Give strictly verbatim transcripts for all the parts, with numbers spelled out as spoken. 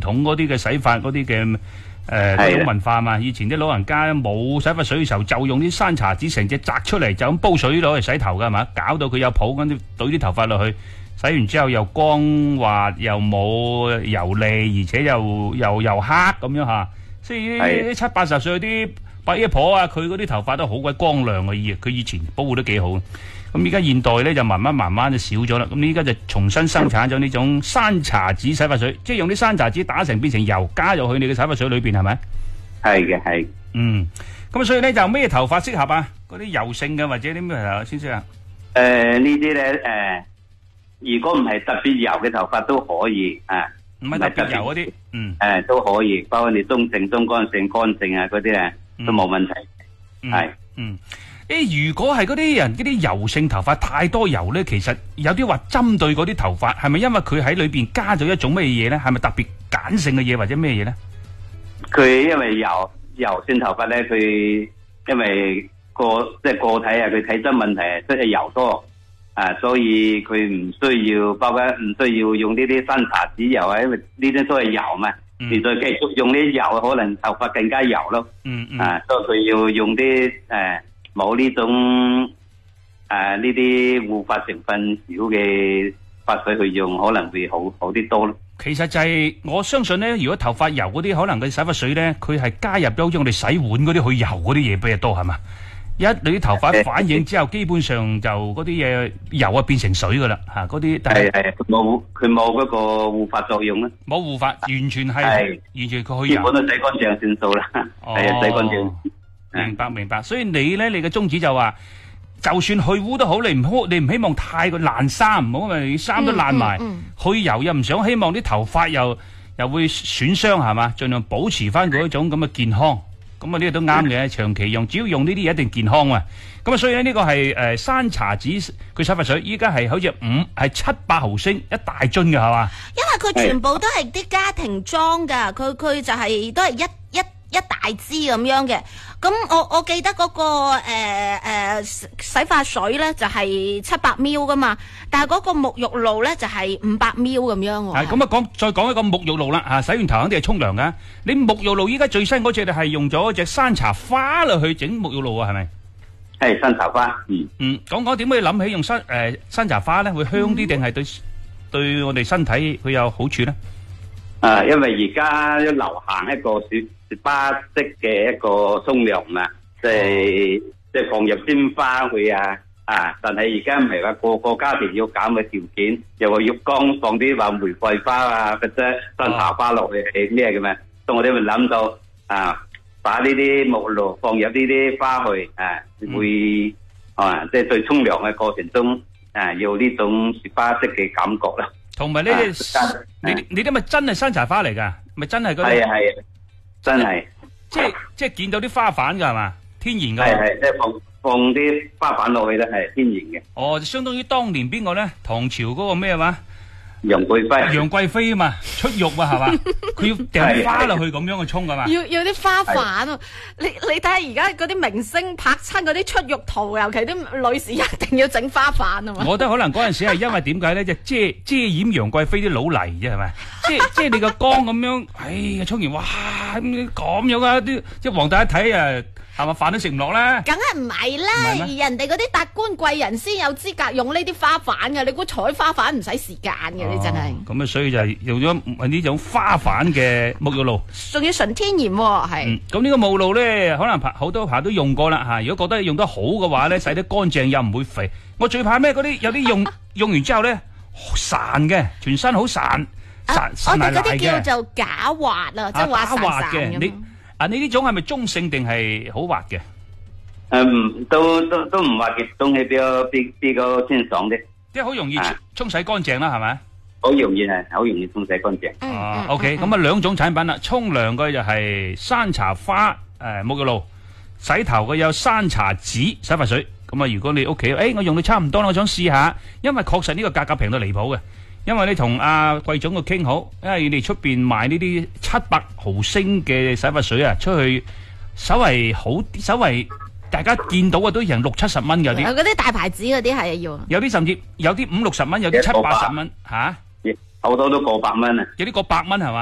統嗰啲嘅洗髮嗰啲嘅誒嗰種文化嘛。以前啲老人家冇洗髮水嘅時候，就用啲山茶子成隻摘出嚟，就咁煲水攞嚟洗頭㗎係嘛，搞到佢有泡，跟住倒啲頭髮落去，洗完之後又光滑又冇油膩，而且又又又黑咁樣嚇。所以啲七八十歲啲伯爺婆啊，佢嗰啲頭髮都好鬼光亮嘅，以佢以前保護得幾好。咁依家現代咧就慢慢慢慢就少咗啦。咁依家就重新生產咗呢種山茶子洗髮水，即係用啲山茶子打成變成油，加入去你嘅洗髮水裏邊，係咪？係嘅，係。嗯，咁所以咧就咩頭髮適合啊？嗰啲油性嘅或者啲咩頭先生啊？誒，呢啲咧誒，如果唔係特別油嘅頭髮都可以啊，唔係特別油嗰啲，嗯，誒都可以，包括你中性、中乾性、乾性啊嗰啲咧都冇問題。係，嗯。誒，如果係嗰啲人嗰啲油性頭髮太多油咧，其實有啲話針對嗰啲頭髮，係咪因為佢喺裏邊加咗一種咩嘢咧？係咪特別鹼性嘅嘢或者咩嘢咧？佢因為油油性頭髮咧，佢因為個即係個體啊，佢體質問題，即係油多啊，所以佢唔需要，包括唔需要用呢啲山茶籽油啊，因為呢啲都係油嘛。你再繼續用呢啲油，可能頭髮更加油咯。嗯嗯。啊，所以佢要用啲誒。冇呢種誒呢啲護髮成分少嘅髮水去用，可能會好好啲多咯。其實就係、是、我相信咧，如果頭髮油嗰啲，可能佢洗髮水咧，佢係加入咗好似我哋洗碗嗰啲去油嗰啲嘢比較多，係嘛？一你啲頭髮反應之後，基本上就嗰啲嘢油啊變成水噶啦嚇，嗰啲係係冇佢冇嗰個護髮作用啦，冇護髮，完全係完全佢去油，基本都洗乾淨算數啦，係啊，洗乾淨。明白明白，所以你咧，你嘅宗旨就話，就算去污都好，你唔好，你唔希望太過爛衫，唔好因為衫都爛埋，嗯嗯、去油又唔想希望啲頭髮又又會損傷係嘛，盡量保持翻嗰一種咁嘅健康，咁啊呢個都啱嘅，嗯、長期用，只要用呢啲嘢一定健康啊，咁啊所以咧呢個係誒山茶籽佢洗髮水，依家係好似五係七百毫升一大樽嘅係嘛，因為佢全部都係啲家庭裝噶，佢佢就係、是、都係一一。一大支咁樣嘅，咁我我記得嗰、那個誒誒、呃呃、洗髮水咧就係七百 ml 噶嘛，但係嗰個沐浴露咧就係五百 ml 咁樣喎。係咁啊，講再講一個沐浴露啦嚇，洗完頭肯定係沖涼噶。你沐浴露依家最新嗰隻係用咗隻山茶花落去整沐浴露啊，係咪？係山茶花。嗯嗯，講講點解諗起用山誒、呃、山茶花咧，會香啲定係對對我哋身體佢有好處咧？啊，因為而家流行一個雪雪巴式嘅一個沖涼啊，即係即係放入鮮花去啊啊！但係而家唔係話個個家庭要揀嘅條件，又話浴缸放啲話玫瑰花啊，或者山茶花落去係咩嘅咩？所以我哋會諗到啊，把呢啲沐浴露放入呢啲花去啊，會啊，即係對沖涼嘅過程中啊，有呢種雪巴式嘅感覺啦。同埋呢啲，你你啲咪真係山茶花嚟噶？咪真係嗰啲？係啊係啊，真係。即係即係見到啲花瓣噶係嘛？天然噶。係係，即係放放啲花瓣落去咧，係天然嘅。哦，相當於當年邊個咧？唐朝嗰個咩話？楊貴妃。楊貴妃啊嘛，出浴啊係嘛？佢要掟花落去咁樣去沖噶嘛？要要啲花瓣啊！你你睇下而家嗰啲明星拍親嗰啲出浴圖，尤其啲女士一定要整花瓣啊嘛！我覺得可能嗰陣時係因為點解咧？就遮遮掩楊貴妃啲老泥啫係咪？即係即係你個缸咁樣，哎呀沖完哇咁咁樣啊！啲即係皇帝一睇啊！係咪飯都食唔落咧？梗係唔係啦，人哋嗰啲達官貴人先有資格用呢啲花瓣嘅，你估採花瓣唔使時間嘅？哦、你真係。咁啊，所以就係用咗呢種花瓣嘅沐浴露，仲要純天然喎，係。嗯，咁呢個沐浴露咧，可能好多朋友都用過啦吓。如果覺得用得好嘅話咧，洗得乾淨又唔會肥。我最怕咩？嗰啲有啲用用完之後咧，潺嘅，全身好潺潺潺泥泥嘅。我哋嗰啲叫做假滑啊，即係滑潺潺咁。啊！你呢種係咪中性定係好滑嘅？嗯，都都都唔滑嘅，東西比較比比較清爽啲，即係好容易沖洗乾淨啦，係咪？好容易係，好容易沖洗乾淨。哦 ，OK，咁啊兩種產品啦，沖涼嘅就係山茶花誒沐浴露，洗頭嘅有山茶籽洗髮水。咁啊，如果你屋企誒我用到差唔多啦，我想試下，因為確實呢個價格平到離譜嘅。因為你同阿貴總佢傾好，因為你哋出邊賣呢啲七百毫升嘅洗髮水啊，出去稍為好啲，稍為大家見到嘅都成六七十蚊有啲。有嗰啲大牌子嗰啲係要。有啲甚至有啲五六十蚊，有啲七八十蚊吓。好多都過百蚊啊！有啲過百蚊係嘛？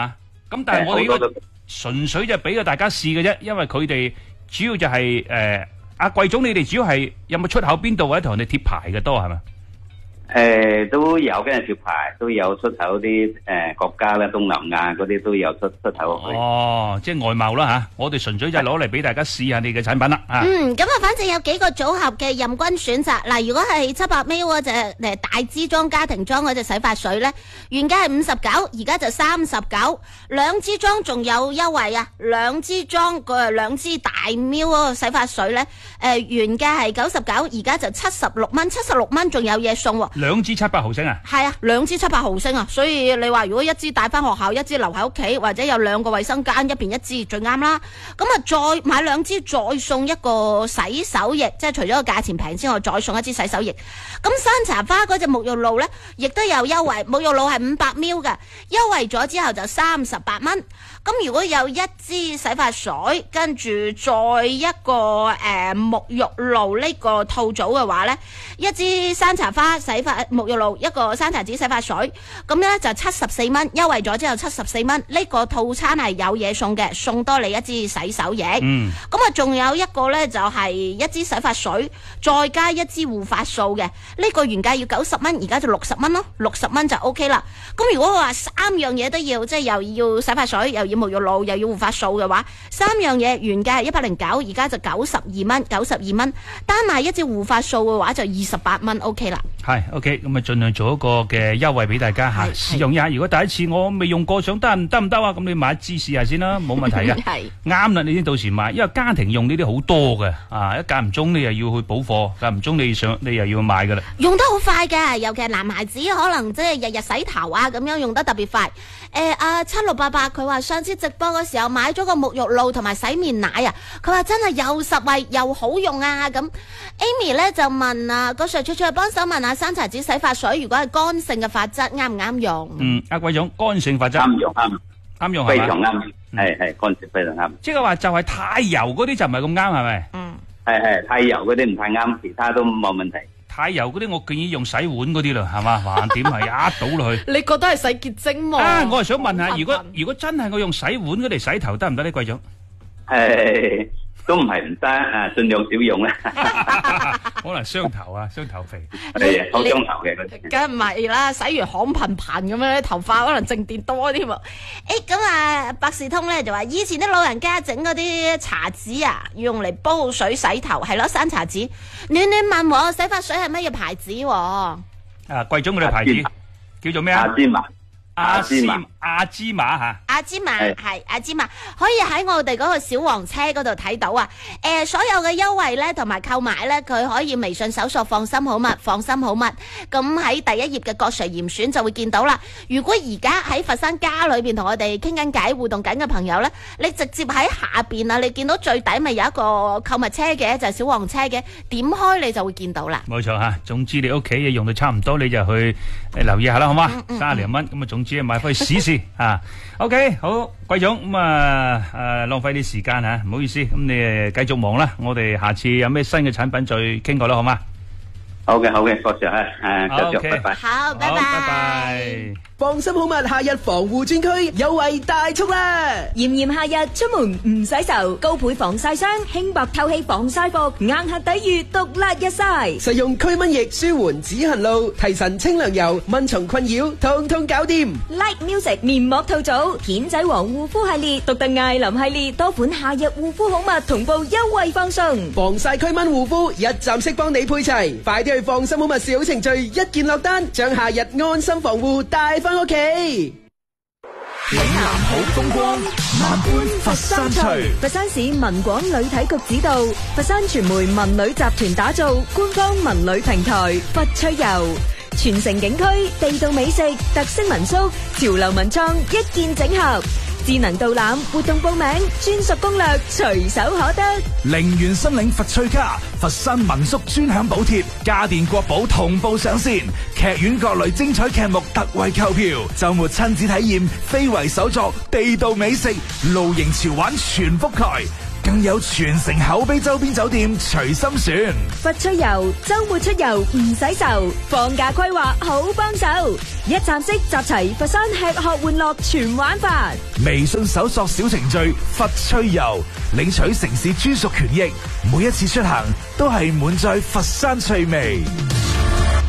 咁但係我哋呢個純粹就俾個大家試嘅啫，因為佢哋主要就係誒阿貴總，你哋主要係有冇出口邊度或者同人哋貼牌嘅多係咪？ 誒都有跟住貼牌，都有出口啲誒國家咧，東南亞嗰啲都有出出口去。 哦，即係外貿啦嚇！我哋純粹就係攞嚟俾大家試下你嘅產品啦啊！ 嗯，咁啊，反正有幾個組合嘅任君選擇。嗱，如果係七百 ml 嗰隻誒大支裝家庭裝嗰隻洗髮水咧，原價係五十九，而家就三十九。兩支裝仲有優惠啊！兩支裝個兩支大 ml 嗰個洗髮水咧，誒原價係九十九，而家就七十六蚊，七十六蚊仲有嘢送喎。 兩支七百毫升啊？ 係啊，兩支七百毫升啊，所以你話如果一支帶翻學校，一支留喺屋企，或者有兩個衛生間，一邊一支最啱啦。咁啊，再買兩支，再送一個洗手液，即係除咗個價錢平之外，再送一支洗手液。咁山茶花嗰隻沐浴露呢，亦都有優惠，沐浴露係五百 ml 嘅，優惠咗之後就三十八蚊。咁如果有一支洗髮水，跟住再一個誒、呃、沐浴露呢個套組嘅話呢，一支山茶花洗髮沐浴露，一個山茶子洗髮水，咁呢就七十四蚊，優惠咗之後七十四蚊。呢個套餐係有嘢送嘅，送多你一支洗手液。嗯，咁啊仲有一個呢，就係、是、一支洗髮水，再加一支護髮素嘅。呢、這個原價要九十蚊，而家就六十蚊咯，六十蚊就 O K 啦。咁如果話三樣嘢都要，即係又要洗髮水，又要沐浴露，又要護髮素嘅話，三樣嘢原價係一百零九，而家就九十二蚊，九十二蚊。單賣一支護髮素嘅話就二十八蚊 O K 啦。係 OK，咁啊盡量做一個嘅優惠俾大家吓，試用一下。如果第一次我未用過，想得唔得唔得啊？咁你買一支試下先啦，冇問題嘅。係啱啦，你先到時買，因為家庭用呢啲好多嘅啊，一間唔中你又要去補貨，間唔中你想你又要買噶啦。 用得好快嘅，尤其係男孩子可能即係日日洗頭啊，咁樣用得特別快。誒，阿七六八八佢話上次直播嘅時候買咗個沐浴露同埋洗面奶啊，佢話真係又實惠又好用啊。咁 Amy 咧就問啊，個 Sir 出出幫手問下山茶子洗髮水，如果係乾性嘅髮質啱唔啱用？ 嗯，阿貴總，乾性髮質啱用啱啱用係非常啱，係係乾性非常啱。 即係話就係太油嗰啲就唔係咁啱係咪？嗯， 係係太油嗰啲唔太啱，其他都冇問題。 太油嗰啲我建議用洗碗嗰啲啦，係嘛？橫掂係一倒落去。 你覺得係洗潔精喎？ 啊，我係想問下，如果如果真係我用洗碗嗰啲洗頭得唔得呢？貴總？ 誒。都唔係唔得啊，盡量少用啦。 可能傷頭啊，傷頭肥。 係啊，好傷頭嘅嗰啲。 梗唔係啦，洗完汗頻頻咁樣，頭髮可能靜電多啲喎。誒，咁啊，百事通咧就話以前啲老人家整嗰啲茶紙啊，用嚟煲水洗頭，係咯，山茶紙。暖暖問我洗髮水係乜嘢牌子？啊， 貴總嗰隻牌子叫做咩啊？ 阿芝麻。 阿芝麻，阿芝麻吓， 阿芝麻係阿芝麻，可以喺我哋嗰個小黃車嗰度睇到啊！誒、呃，所有嘅優惠咧，同埋購買咧，佢可以微信搜索放心好物，放心好物。咁喺第一頁嘅國稅嚴選就會見到啦。如果而家喺佛山家裏邊同我哋傾緊偈、互動緊嘅朋友咧，你直接喺下邊啊，你見到最底咪有一個購物車嘅，就係、是、小黃車嘅，點開你就會見到啦。 冇錯吓，總之你屋企嘢用到差唔多，你就去誒留意下啦，好嘛？三十零蚊咁啊，總。只係買翻去試試啊 ！OK， 好，貴總咁啊誒，浪費啲時間吓，唔好意思，咁你誒繼續忙啦，我哋下次有咩新嘅產品再傾過啦，好嗎？ 好嘅，好嘅，多謝啊，誒，繼續，拜拜。 好，拜拜。 拜拜。 放心好物夏日防護專區優惠大促啦！ 炎炎夏日出門唔洗愁，高倍防曬霜，輕薄透氣防曬服，硬核抵禦毒辣日曬。 實用驅蚊液舒緩止痕露，提神清涼油，蚊蟲困擾通通搞掂。 Light Music 面膜套組，片仔癀護膚系列，獨特艾琳系列多款夏日護膚好物同步優惠放送， 防曬驅蚊護膚一站式幫你配齊，快啲去放心好物小程序一鍵落單，將夏日安心防護帶翻屋企。 嶺南好風光，萬般佛山趣。 佛山市文廣旅體局指導，佛山傳媒文旅集團打造官方文旅平台佛趣遊，全城景區、地道美食、特色民宿、潮流文創一鍵整合。智能導覽、活動報名、專屬攻略隨手可得。 陵園新領佛趣卡，佛山民宿專享補貼，家電國寶同步上線，劇院各類精彩劇目特惠購票，周末親子體驗非遺手作、地道美食、露營潮玩全覆蓋。 更有全城口碑周邊酒店隨心選。 佛趣遊，周末出遊唔使愁，放假規劃好幫手，一站式集齊佛山吃喝玩樂全玩法。 微信搜索小程序佛趣遊，領取城市專屬權益，每一次出行都係滿載佛山趣味。